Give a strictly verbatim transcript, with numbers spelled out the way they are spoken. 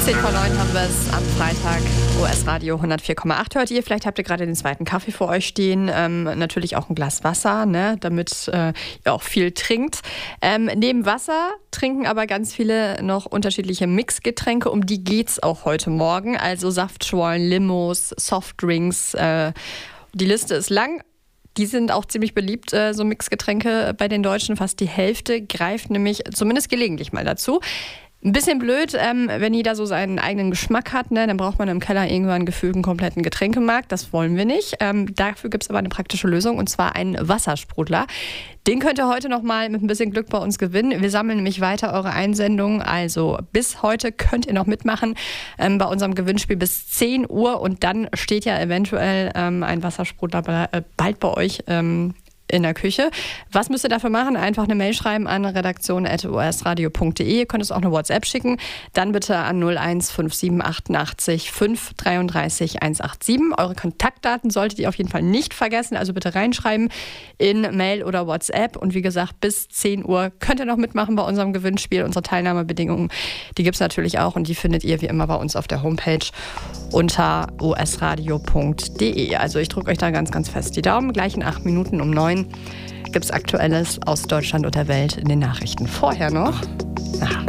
zehn vor neun haben wir es am Freitag. O S-Radio hundertvier Komma acht hört ihr. Vielleicht habt ihr gerade den zweiten Kaffee vor euch stehen. Ähm, natürlich auch ein Glas Wasser, ne, damit äh, ihr auch viel trinkt. Ähm, neben Wasser trinken aber ganz viele noch unterschiedliche Mixgetränke. Um die geht's auch heute Morgen. Also Saftschorlen, Limos, Softdrinks. Äh, die Liste ist lang. Die sind auch ziemlich beliebt, äh, so Mixgetränke bei den Deutschen. Fast die Hälfte greift nämlich zumindest gelegentlich mal dazu. Ein bisschen blöd, ähm, wenn jeder so seinen eigenen Geschmack hat, ne? Dann braucht man im Keller irgendwann gefühlt einen kompletten Getränkemarkt. Das wollen wir nicht. Ähm, dafür gibt es aber eine praktische Lösung, und zwar einen Wassersprudler. Den könnt ihr heute noch mal mit ein bisschen Glück bei uns gewinnen. Wir sammeln nämlich weiter eure Einsendungen. Also bis heute könnt ihr noch mitmachen ähm, bei unserem Gewinnspiel bis zehn Uhr. Und dann steht ja eventuell ähm, ein Wassersprudler äh, bald bei euch ähm, in der Küche. Was müsst ihr dafür machen? Einfach eine Mail schreiben an redaktion at o s radio punkt de. Ihr könnt uns auch eine WhatsApp schicken. Dann bitte an null eins fünf sieben achtundachtzig fünf dreiunddreißig hundertsiebenundachtzig. Eure Kontaktdaten solltet ihr auf jeden Fall nicht vergessen. Also bitte reinschreiben in Mail oder WhatsApp. Und wie gesagt, bis zehn Uhr könnt ihr noch mitmachen bei unserem Gewinnspiel. Unsere Teilnahmebedingungen, die gibt es natürlich auch. Und die findet ihr wie immer bei uns auf der Homepage unter o s radio punkt de. Also ich drücke euch da ganz, ganz fest die Daumen. Gleich in acht Minuten um neun gibt es Aktuelles aus Deutschland und der Welt in den Nachrichten. Vorher noch... Ach.